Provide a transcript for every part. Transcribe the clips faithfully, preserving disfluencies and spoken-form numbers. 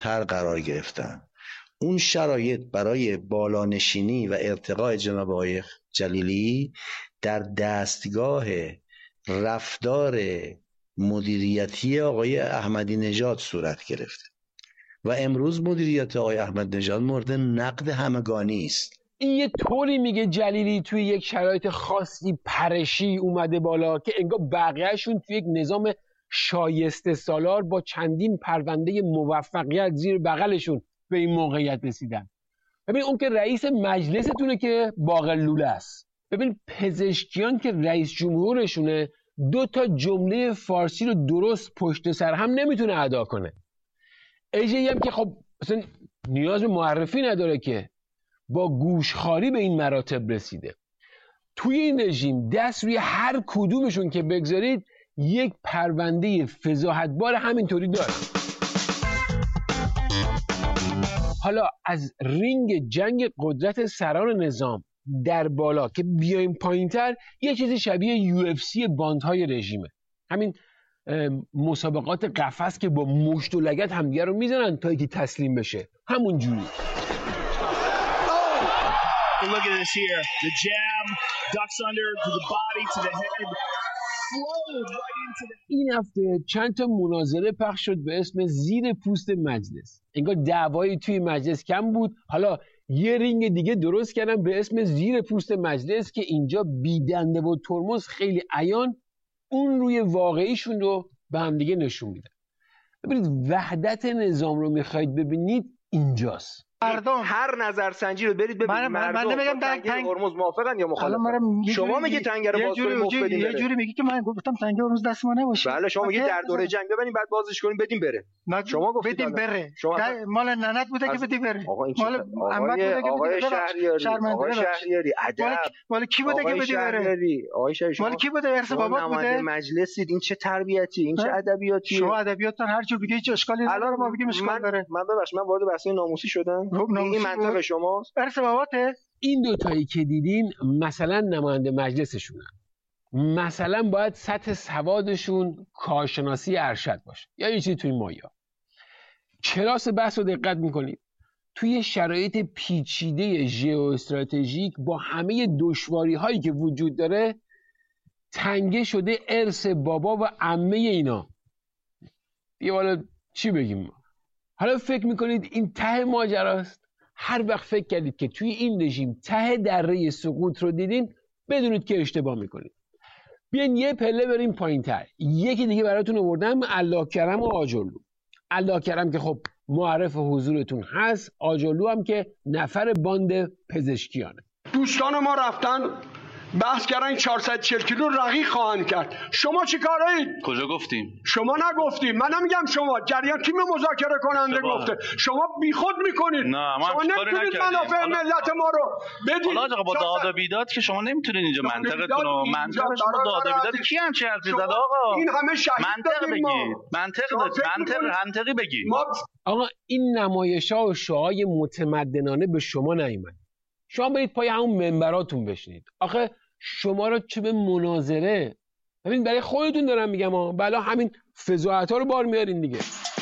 تر قرار گرفتن. اون شرایط برای بالانشینی و ارتقاء جناب آقای جلیلی در دستگاه رفتار مدیریتی آقای احمدی نژاد صورت گرفته و امروز مدیریت آقای احمدی نژاد مورد نقد همگانی است. این یه طوری میگه جلیلی توی یک شرایط خاصی پرشی اومده بالا که انگار بقیهشون توی یک نظام شایسته سالار با چندین پرونده موفقیت زیر بغلشون به این موقعیت رسیدن. ببین اون که رئیس مجلستونه که باقر لوله است. ببین پزشکیان که رئیس جمهورشونه دو تا جمله فارسی رو درست پشت سر هم نمیتونه ادا کنه. ایجی هم که خب اصلا نیاز به معرفی نداره که با گوشخواری به این مراتب رسیده. توی این رژیم دست روی هر کدومشون که بگذارید یک پرونده فضاحتبار همینطوری داره. حالا از رینگ جنگ قدرت سران نظام در بالا که بیایم پایینتر یه چیزی شبیه یو اف سی باندهای رژیمه. همین مسابقات قفس که با مشت و لگد همدیگه رو میزنن تا اینکه تسلیم بشه، همون جوری. Look at this here. The jab, ducks under to the body to the head. این هفته چند تا مناظره پخش شد به اسم زیر پوست مجلس. انگار دعوایی توی مجلس کم بود، حالا یه رینگ دیگه درست کردن به اسم زیر پوست مجلس که اینجا بیدنده و ترمز خیلی عیان اون روی واقعیشون رو به هم دیگه نشون میدن. ببینید وحدت نظام رو میخواید ببینید اینجاست. مردم هر نظرسنجی رو برید ببینید. من مردم نمیگم تنگه هرمز موافقن یا مخالفن. شما میگی تنگه باز کنید مفت بدین بره. یه جوری میگی که من گفتم تنگه هرمز دست ما نباشه. بله شما میگی در دوره جنگ ببینید بعد بازش کنیم بدیم بره. شما گفتید بدیم بره. مال ننت بوده که بدی بره. مال عمت بوده که بدی بره. شرمنده آقای شهریاری ادب. مال کی بوده که بدی بره؟ آقای شهریاری مال کی بوده؟ ارث بابا بوده. مجلسید این چه تربیتی این چه ادبیاتی؟ شما ادبیاتتون هر جور بگید هیچ اشکالی نداره. الان ما بگیم اشکال داره. من ببخش من وارد بحث ناموسی شدم. این منطق شماست؟ ارث باباته؟ این دوتایی که دیدین مثلا نماینده مجلسشونن، مثلا باید سطح سوادشون کارشناسی ارشد باشه یا یه چیزی توی مایا. کلاس بحث رو دقت میکنید توی شرایط پیچیده ژئواستراتژیک با همه دشواری هایی که وجود داره تنگه شده ارث بابا و عمه اینا. دیگه حالا چی بگیم؟ حالا فکر میکنید این ته ماجراست؟ هر وقت فکر کردید که توی این رژیم ته دره سقوط رو دیدین بدونید که اشتباه میکنید. بیاین یه پله بریم پایین تر. یکی دیگه براتون آوردم، الله کرم و آجرلو. الله کرم که خب معرف حضورتون هست، آجرلو هم که نفر باند پزشکیانه. دوستان ما رفتن بحث کردن چهارصد و چهل کیلو رقیق خواهند کرد. شما چی کارید؟ کجا گفتیم؟ شما نگفتیم. من نمیگم شما. جریان تیم مذاکره کننده گفته. شما بیخود میکنید. نه ما شما نمیتونید منافع ملت ما رو بدید. حالا با داد و بیداد که شما نمیتونید اینجا منطقتون رو منطق شما داد و بیداد کی هم چه حرفی زد آقا؟ این همه شهید منطق بگید. منطق منطق منطقی بگید. آقا این نمایش‌ها و شعارهای متمدنانه به شما نیومد. شما برید پای همون منبراتون بشینید. آخه شما رو چه به مناظره؟ ببین برای خودتون دارم میگم ها، بلا همین فضاحت‌ها رو بار میارین دیگه.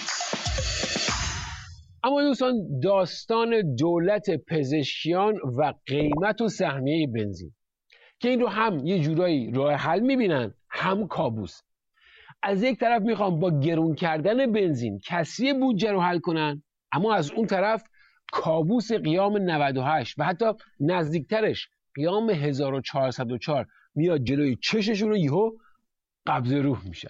اما دوستان داستان دولت پزشکیان و قیمت و سهمیه بنزین که این رو هم یه جورایی راه حل میبینن هم کابوس. از یک طرف میخوام با گرون کردن بنزین کسری بودجه رو حل کنن، اما از اون طرف کابوس قیام نود و هشت و حتی نزدیکترش قیام هزار و چهارصد و چهار میاد جلوی چششون رو یهو قبض روح میشن.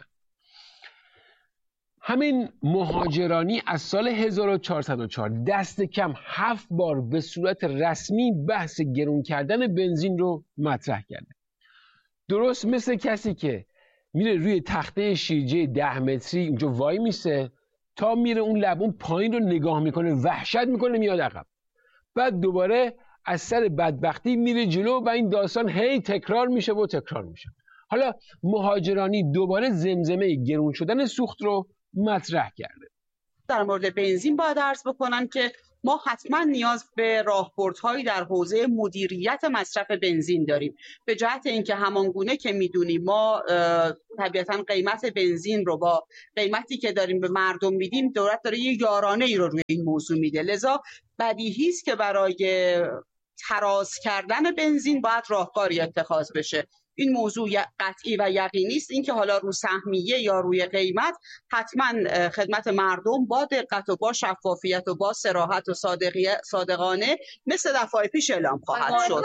همین مهاجرانی از سال هزار و چهارصد و چهار دست کم هفت بار به صورت رسمی بحث گرون کردن بنزین رو مطرح کرده. درست مثل کسی که میره روی تخته شیرجه ده متری اونجا وای میسه تا میره اون لبون پایین رو نگاه میکنه، وحشت میکنه، میاد عقب، بعد دوباره از سر بدبختی میره جلو و این داستان هی تکرار میشه و تکرار میشه. حالا مهاجرانی دوباره زمزمه گرون شدن سوخت رو مطرح کرده. در مورد بنزین باید عرض بکنم که ما حتما نیاز به راهبردهایی در حوزه مدیریت مصرف بنزین داریم، به جهت اینکه همانگونه که میدونیم ما طبیعتا قیمت بنزین رو با قیمتی که داریم به مردم میدیم، دولت داره یه یارانه ای رو روی این موضوع میده، لذا بدیهی است که برای تراز کردن بنزین باید راهکاری اتخاذ بشه. این موضوع قطعی و یقینی است. اینکه حالا رو سهمیه یا روی قیمت، حتما خدمت مردم با دقت و با شفافیت و با صراحت و صادقانه مثل دفعه پیش اعلام خواهد شد.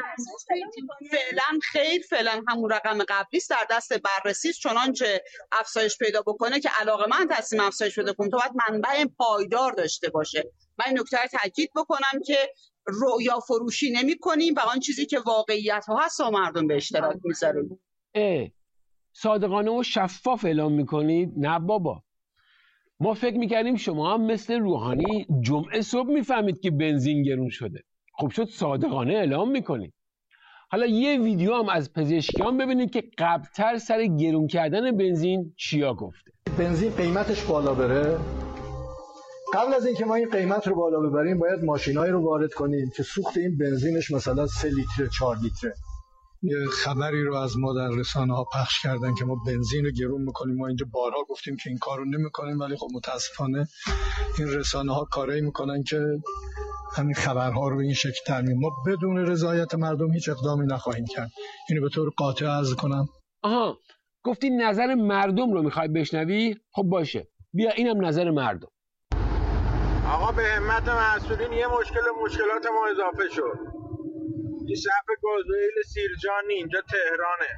فعلا خیر، فعلا همون رقم قبلی است، در دست بررسی است. چنانچه افزایش پیدا بکنه که علاقه‌مند هستیم افزایش پیدا کنه، تو باید منبع پایدار داشته باشه. من این نکته رو تاکید بکنم که رویا فروشی نمی کنیم و آن چیزی که واقعیت ها هست و مردم به اشتراک میذاریم. صادقانه و شفاف اعلام میکنید؟ نه بابا، ما فکر میکردیم شما هم مثل روحانی جمعه صبح میفهمید که بنزین گرون شده. خب شد صادقانه اعلام میکنید. حالا یه ویدیو هم از پزشکیان ببینید که قبلتر سر گرون کردن بنزین چیا گفته. بنزین قیمتش بالا بره، قبل از اینکه ما این قیمت رو بالا ببریم باید ماشینایی رو وارد کنیم که سوخت این بنزینش مثلا سه لیتر چهار لیتره. یه خبری رو از ما در رسانه ها پخش کردن که ما بنزین رو گرون میکنیم. ما اینجا بارها گفتیم که این کار رو نمیکنیم، ولی خب متاسفانه این رسانه ها کاری میکنن که همین خبرها رو این شکل ترمیم. ما بدون رضایت مردم هیچ اقدامی نخواهیم کرد. اینو به طور قاطع عرض کنم. آها، گفتی نظر مردم رو میخوای بشنوی؟ خب باشه، بیا اینم نظر مردم. آقا به همت مسئولین یه مشکل مشکلات ما اضافه شد. این صف گازوئیل سیرجانی اینجا تهرانه.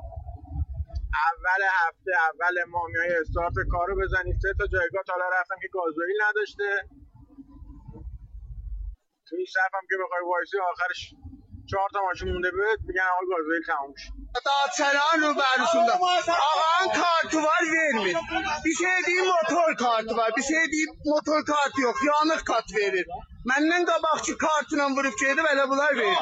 اول هفته اول ماه میای استارت کارو بزنی، سه تا جایگاه حالا رفتم که گازوئیل نداشته. تو این صف هم که بخوای وایسی آخرش چهار تا ماشین مونده بهت میگن آقا گازوئیل تموم شد. دادسران رو برشون داد. آقا کارتوار vermir. Bir şey değil, motor kartı var. Bir şey değil, motor kartı yok. Yanık kart verir. Menden qabaqçı kartla vurup şeydi belə bunlar verir.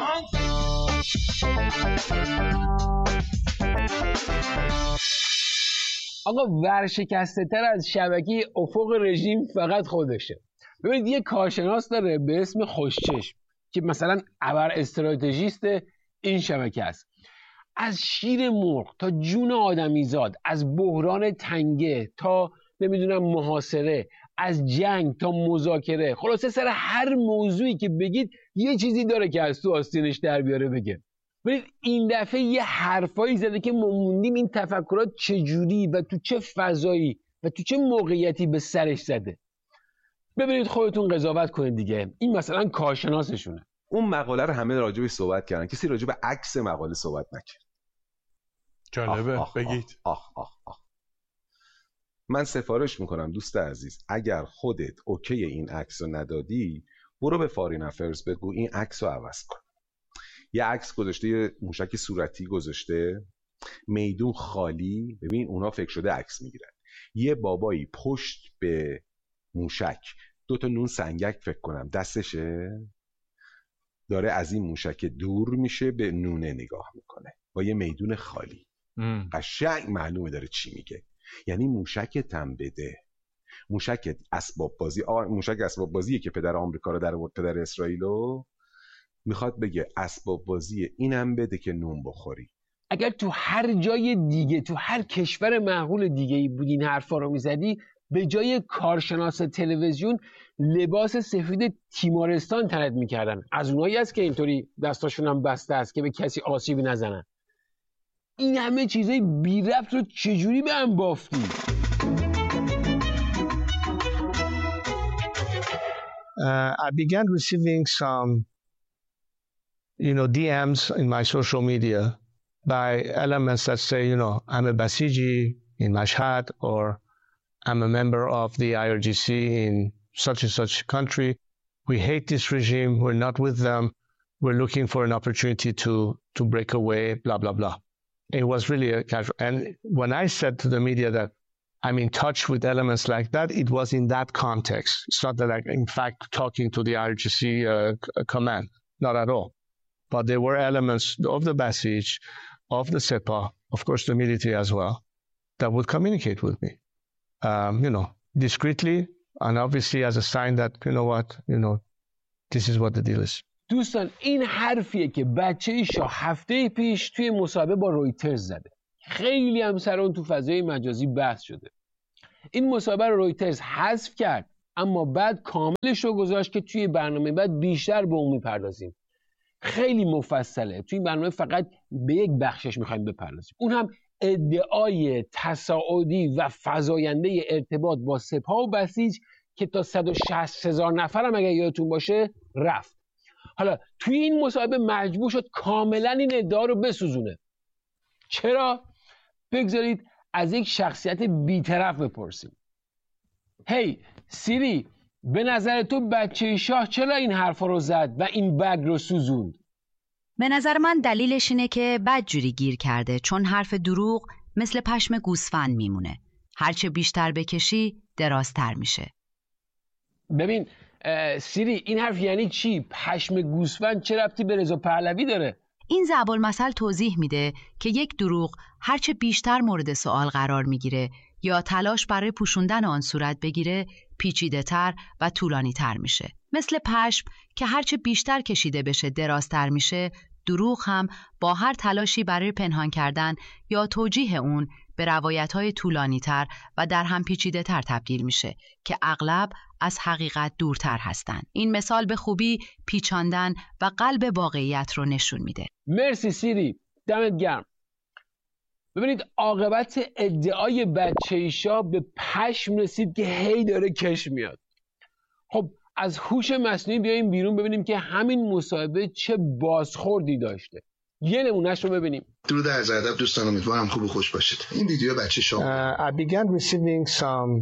آقا ورشکسته تر از شبکه افق رژیم فقط خودشه. ببینید یه کارشناس داره به اسم خوشچشم که مثلا ابر استراتژیست این شبکه است. از شیر مرغ تا جون آدمیزاد، از بحران تنگه تا نمیدونم محاصره، از جنگ تا مذاکره، خلاصه سر هر موضوعی که بگید یه چیزی داره که از تو آستینش در بیاره بگه. ببینید این دفعه یه حرفایی زده که ما موندیم این تفکرات چجوری و تو چه فضایی و تو چه موقعیتی به سرش زده. ببینید خودتون قضاوت کنید دیگه. این مثلا کارشناسشونه. اون مقاله رو همه راجبش صحبت کردن، کسی راجب عکس مقاله صحبت نکرد. جالبه. آخ، بگید. آخ آخ آخ. من سفارش میکنم دوست عزیز، اگر خودت اوکی این عکس رو ندادی، برو به فارین افیرز بگو این عکس رو عوض کن. یه عکس گذاشته، یه موشک صورتی گذاشته، میدون خالی. ببین اونا فکر شده عکس میگیرن. یه بابایی پشت به موشک دو تا نون سنگک فکر کنم دستشه، داره از این موشک دور میشه به نونه نگاه میکنه با یه میدون خالی. قشنگ معلومه داره چی میگه. یعنی موشک تن بده، موشک اسباب بازی. آه موشک اسباب بازیه که پدر آمریکا رو در آورد، پدر اسرائیلو. میخواد بگه اسباب بازی اینم بده که نون بخوری. اگر تو هر جای دیگه، تو هر کشور معقول دیگه ای بود این حرفا رو میزدی، به جای کارشناس تلویزیون لباس سفید تیمارستان تنت میکردن. از اونایی هست که اینطوری دستاشون هم بسته است که به کسی آسیبی نزنن. این همه چیزای بی ربط رو چجوری به هم بافتی؟ Uh, I began receiving some, you know, D Ms in my social media by elements that say, you know, I'm a Basiji in Mashhad, or I'm a member of the I R G C in such and such country. We hate this regime. We're not with them. We're looking for an opportunity to, to break away, blah, blah, blah. It was really a casual. And when I said to the media that I'm in touch with elements like that, it was in that context. It's not that I'm, in fact, talking to the I R G C uh, command. Not at all. But there were elements of the Basij, of the Sepah, of course the military as well, that would communicate with me. Um, you know, discreetly, and obviously as a sign that, you know what, you know, This is what the deal is. دوستان این حرفیه که بچه شاه هفته پیش توی مصاحبه با رویترز زده. خیلی هم سر اون تو فضای مجازی بحث شده. این مصاحبه رو رویترز حذف کرد، اما بعد کاملش رو گذاشت که توی برنامه بعد بیشتر به اون میپردازیم. خیلی مفصله. توی این برنامه فقط به یک بخشش میخوایم بپردازیم. اون هم ادعای تصاعدی و فزاینده ارتباط با سپاه و بسیج که تا صد و شصت هزار نفرم اگر یادتون باشه رفت. حالا توی این مصاحبه مجبور شد کاملا این ادعا رو بسوزونه. چرا؟ بگذارید از یک شخصیت بی‌طرف بپرسیم. هی سیری، به نظر تو بچه شاه چرا این حرفا رو زد و این بگ رو سوزوند؟ به نظر من دلیلش اینه که بدجوری گیر کرده، چون حرف دروغ مثل پشم گوسفند میمونه. هرچه بیشتر بکشی درازتر میشه. ببین سیری، این حرف یعنی چی؟ پشم گوسفند چه ربطی به رضا پهلوی داره؟ این ضرب المثل توضیح میده که یک دروغ هرچه بیشتر مورد سوال قرار میگیره یا تلاش برای پوشوندن آن صورت بگیره، پیچیده تر و طولانی تر میشه. مثل پشم که هرچه بیشتر کشیده بشه درازتر میشه، دروغ هم با هر تلاشی برای پنهان کردن یا توجیه اون به روایت‌های طولانی‌تر و در هم پیچیده‌تر تبدیل میشه که اغلب از حقیقت دورتر هستن. این مثال به خوبی پیچاندن و قلب واقعیت رو نشون میده. مرسی سیری، دمت گرم. ببینید عاقبت ادعای بچه شاه به پشم رسید که هی داره کش میاد. خب از هوش مصنوعی بیایم بیرون ببینیم که همین مصاحبه چه بازخوردی داشته. یه نمونهش رو ببینیم. درود عرض ادب دوستان، امیدوارم خوب و خوش باشید. این ویدیو بچه شاه. uh, I began receiving some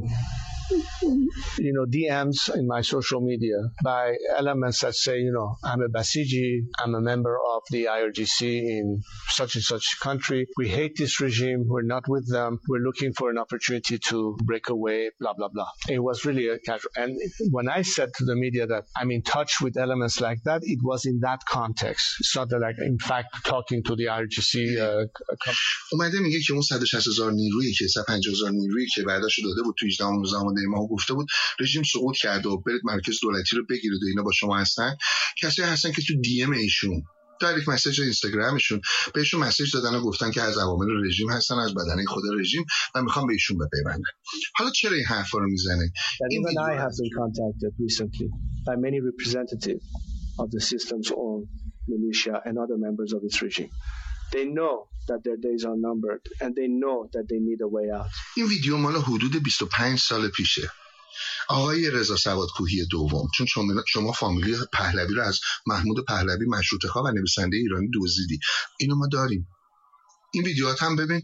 you know D Ms in my social media by elements that say, you know, I'm a Basiji, I'm a member of the I R G C in such and such country. We hate this regime. We're not with them. We're looking for an opportunity to break away, blah, blah, blah. It was really a casual. And when I said to the media that I'm in touch with elements like that, it was in that context. It's not that like, in fact, talking to the I R G C. اومده میگه که اون صد و شصت هزار نیرویی که صد و پنجاه هزار نیرویی که وعده‌شو داده بود تو هجدهم و نوزدهم ماه گفته بود رژیم سقوط کرده و برید مرکز دولتی رو بگیرید و اینا با شما هستن. کسایی هستن که تو دی ام ایشون دایرکت مسیج اینستاگرامشون بهشون مسیج دادن و گفتن که از عوامل رژیم هستن، از بدنه خود رژیم و میخوام به ایشون بپیوندن. حالا چرا این حرفا رو میزنه؟ Even I have been contacted recently by many representatives of the system's own militia and other members of its regime. They know that their days are numbered and they know that they need a way out. این ویدیو مال حدود بیست و پنج سال پیشه. آقای رضا سوادکوهی دوم، چون شما شما فامیلی پهلوی رو از محمود پهلوی مشروطه خواه و نویسنده ایرانی دزدیدی. اینو ما داریم. این ویدیوهات هم ببین.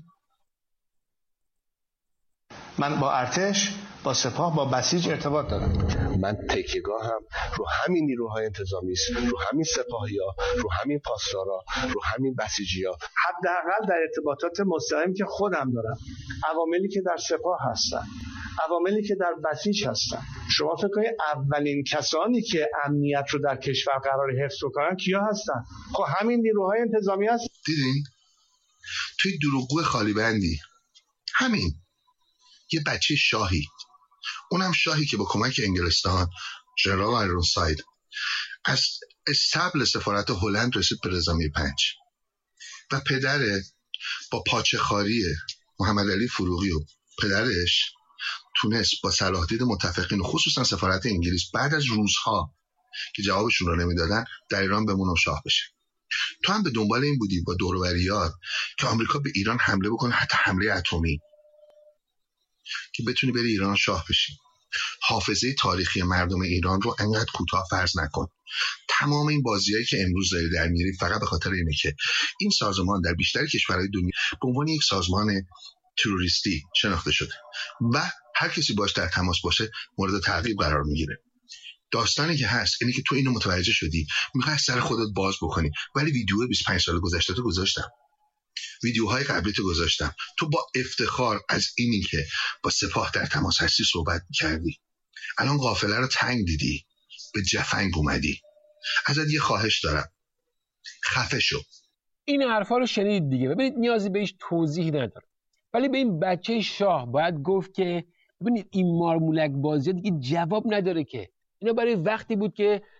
من با ارتش، با سپاه، با بسیج ارتباط دارم. من تکیه‌گاهم رو همین نیروهای انتظامی است، رو همین سپاهی‌ها، رو همین پاسدارا، رو همین بسیجی‌ها. حداقل در ارتباطات مستقیم که خودم دارم، عواملی که در سپاه هستن، عواملی که در بسیج هستن. شما فکر کنید اولین کسانی که امنیت رو در کشور قرار حفظ کنن کیا هستن؟ خب همین نیروهای انتظامی هست. دیدین؟ توی دروغگو خالی بندی همین یه بچه شاهی، اونم شاهی که با کمک انگلستان ژنرال آیرونساید از استبل سفارت هلند رسید به رضامی پنج و پدر با پاچه خاری محمد علی فروغی و پدرش تونست با صلاح دید متفقین و خصوصا سفارت انگلیس بعد از روزها که جوابشون رو نمیدادن در ایران بمونه و شاه بشه. تو هم به دنبال این بودی با دور و بریات که آمریکا به ایران حمله بکنه، حتی حمله اتمی، که بتونی بری ایران شاه بشی. حافظه تاریخی مردم ایران رو انقدر کوتاه فرض نکن. تمام این بازیایی که امروز داری در میاری فقط به خاطر اینه که این سازمان در بیشتر کشورهای دنیا به عنوان یک سازمان تروریستی شناخته شده و هر کسی باش در تماس باشه مورد تعقیب قرار میگیره. داستانی که هست اینه که تو اینو متوجه شدی، میخوای سر خودت باز بکنی، ولی ویدیو بیست و پنج سال گذشته تو گذاشتم، ویدیوهای قبلی تو گذاشتم. تو با افتخار از اینی که با سپاه در تماس هستی صحبت کردی. الان قافله رو تنگ دیدی، به جفنگ اومدی. ازت یه خواهش دارم، خفه شو. این حرفا رو شنید دیگه، ببینید نیازی بهش توضیح نداره. ولی به این بچه شاه باید گفت که ببینید این مارمولک بازی دیگه جواب نداره، که اینا برای وقتی بود که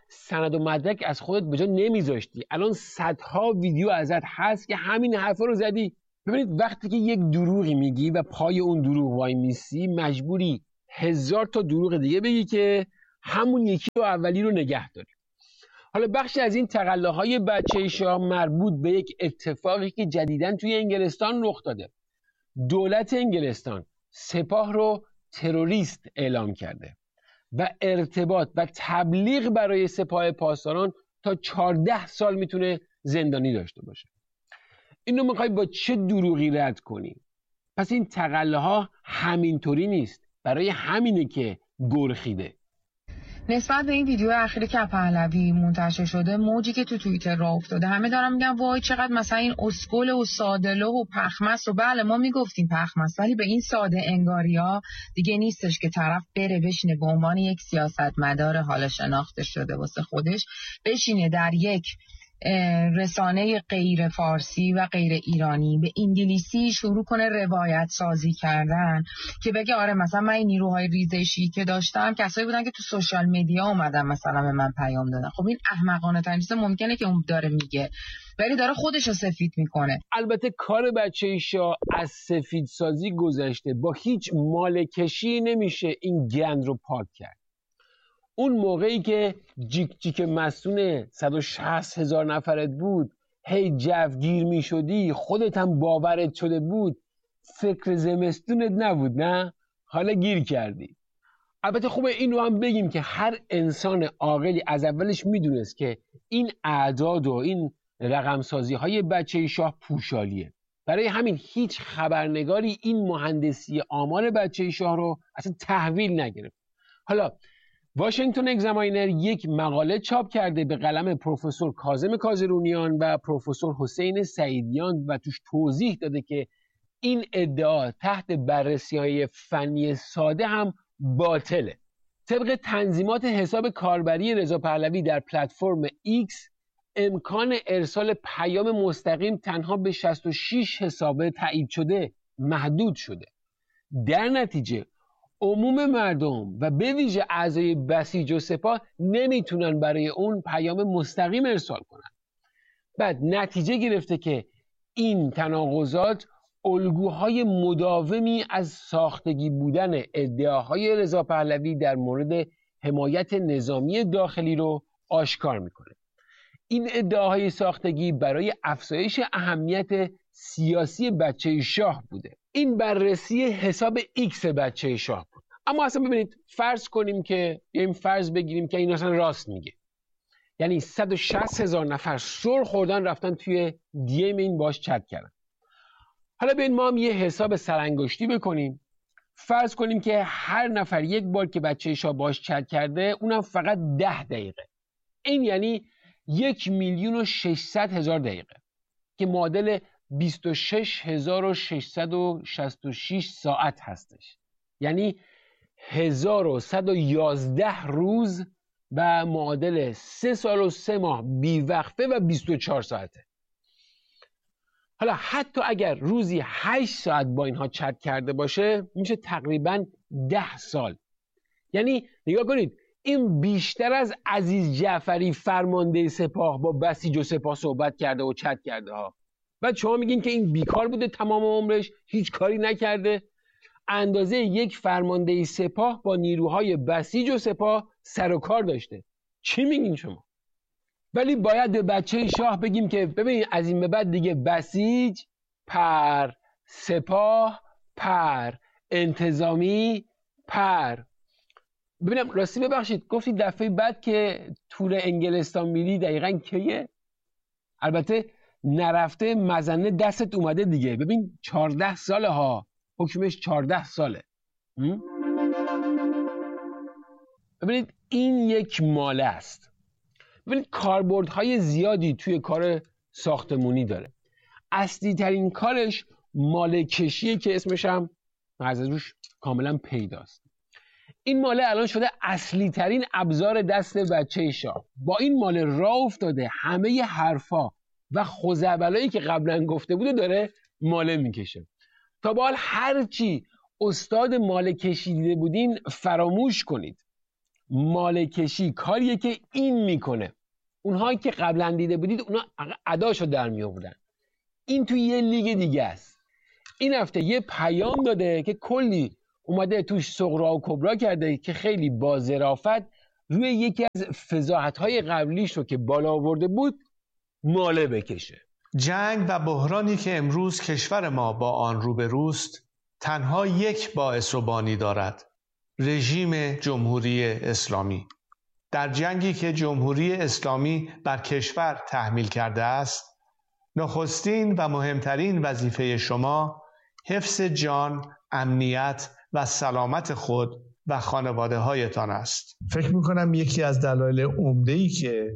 سند و مدرک از خودت به جا نمیذاشتی، الان صدها ویدیو ازت هست که همین حرفا رو زدی. ببینید وقتی که یک دروغی میگی و پای اون دروغ وای میسی، مجبوری هزار تا دروغ دیگه بگی که همون یکی و اولی رو نگه داری. حالا بخشی از این تقلاهای بچه شاه مربوط به یک اتفاقی که جدیداً توی انگلستان رخ داده. دولت انگلستان سپاه رو تروریست اعلام کرده و ارتباط و تبلیغ برای سپاه پاسداران تا چهارده سال میتونه زندانی داشته باشه. اینو میخوای با چه دروغی رد کنی؟ پس این تقلاها همینطوری نیست، برای همینه که گرخیده. نسبت به این ویدیو اخیری که پهلوی منتشر شده، موجی که تو توییتر راه افتاده، همه دارن میگن وای چقدر مثلا این اسکل و ساده‌لوح و پخمست. و بله ما میگفتیم پخمست، ولی به این ساده انگاریا دیگه نیستش که طرف بره بشینه به عنوان یک سیاستمدار حالا شناخته شده واسه خودش، بشینه در یک رسانه غیر فارسی و غیر ایرانی به انگلیسی شروع کنه روایت سازی کردن که بگه آره مثلا من این نیروهای ریزشی که داشتم کسایی بودن که تو سوشال میدیا اومدن مثلا به من پیام دادن. خب این احمقانه ترین چیز ممکنه که اون داره میگه، ولی داره خودش رو سفید میکنه. البته کار بچه شاه از سفید سازی گذشته، با هیچ مالکشی نمیشه این گند رو پاک کرد. اون موقعی که جیک جیک مسئول صد و شصت هزار نفرت بود، هی جوگیر می شدی، خودت هم باورت شده بود، فکر زمستونت نبود نه؟ حالا گیر کردی. البته خوبه این رو هم بگیم که هر انسان عاقلی از اولش میدونست که این اعداد و این رقمسازی های بچه شاه پوشالیه. برای همین هیچ خبرنگاری این مهندسی آمار بچه شاه رو اصلا تحویل نگرفت. حالا واشنگتن اگزاماینر یک مقاله چاپ کرده به قلم پروفسور کاظم کازرونیان و پروفسور حسین سعیدیان و توش توضیح داده که این ادعا تحت بررسی‌های فنی ساده هم باطله. طبق تنظیمات حساب کاربری رضا پهلوی در پلتفرم ایکس، امکان ارسال پیام مستقیم تنها به شصت و شش حساب تایید شده محدود شده. در نتیجه عموم مردم و به ویژه اعضای بسیج و سپاه نمیتونن برای اون پیام مستقیم ارسال کنن. بعد نتیجه گرفته که این تناقضات الگوهای مداومی از ساختگی بودن ادعاهای رضا پهلوی در مورد حمایت نظامی داخلی رو آشکار میکنه. این ادعاهای ساختگی برای افزایش اهمیت سیاسی بچه شاه بوده. این بررسی حساب ایکس بچه شاه بود. اما اصلا ببینید فرض کنیم که این فرض بگیریم که این اصلا راست میگه، یعنی صد و شصت هزار نفر سر خوردن رفتن توی دی ام این باش چت کردن. حالا ببین ما هم یه حساب سرانگشتی بکنیم، فرض کنیم که هر نفر یک بار که بچه شاه باش چت کرده اونم فقط ده دقیقه، این یعنی یک میلیون و ششصد هزار دقیقه که معادل بیست و شش هزار و ششصد و شصت و شش ساعت هستش، یعنی هزار و صد و یازده روز و معادل سه سال و سه ماه بیوقفه و بیست و چهار ساعته. حالا حتی اگر روزی هشت ساعت با اینها چت کرده باشه میشه تقریبا ده سال. یعنی نگاه کنید این بیشتر از عزیز جعفری فرمانده سپاه با بسیج و سپاه صحبت کرده و چت کرده ها. بعد شما میگین که این بیکار بوده تمام عمرش هیچ کاری نکرده؟ اندازه یک فرمانده سپاه با نیروهای بسیج و سپاه سر و کار داشته. چی میگین شما؟ ولی باید به بچه شاه بگیم که ببین از این به بعد دیگه بسیج پر، سپاه پر، انتظامی پر. ببینم راستی ببخشید گفتید دفعه بعد که تور انگلستان میری دقیقاً کیه؟ البته نرفته مزنه دستت اومده دیگه. ببین چهارده ساله ها، حکمش چهارده ساله. ببینید این یک ماله است. ببینید کاربردهای زیادی توی کار ساختمونی داره. اصلی ترین کارش ماله کشیه که اسمش هم از روش کاملا پیداست. این ماله الان شده اصلی ترین ابزار دست بچه شاه. با این ماله راه افتاده همه حرفا و خزعبلایی که قبلا گفته بوده داره ماله میکشه. تا به حال هرچی استاد ماله کشی دیده بودین فراموش کنید مالکشی کاریه که این میکنه. اونهایی که قبلا دیده بودید اونا اداشو در می آوردن. این توی یه لیگ دیگه است. این هفته یه پیام داده که کلی اومده توش صغرا و کبرا کرده که خیلی با ظرافت روی یکی از فضاحت‌های قبلیش رو که بالا آورده بود ماله بکشه. جنگ و بحرانی که امروز کشور ما با آن روبروست تنها یک باعث و بانی دارد: رژیم جمهوری اسلامی. در جنگی که جمهوری اسلامی بر کشور تحمیل کرده است، نخستین و مهمترین وظیفه شما حفظ جان، امنیت و سلامت خود و خانواده هایتان است. فکر میکنم یکی از دلایل عمده‌ای که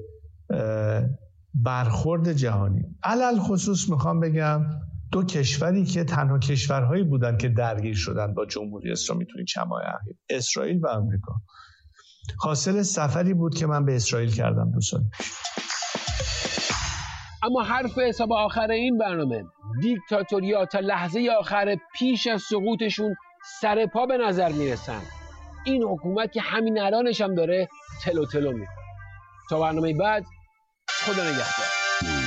برخورد جهانی، علل خصوص میخوام بگم دو کشوری که تنها کشورهایی بودن که درگیر شدن با جمهوری اسلامی توی چند ماه اخیر، اسرائیل و آمریکا، حاصل سفری بود که من به اسرائیل کردم دو سال پیش. اما حرف حساب آخر این برنامه، دیکتاتوریا تا لحظه آخر پیش از سقوطشون سر پا به نظر میرسن. این حکومت که همین الانش هم داره تلو تلو میکنه. تا برنامه بعد، خدا نگهدار.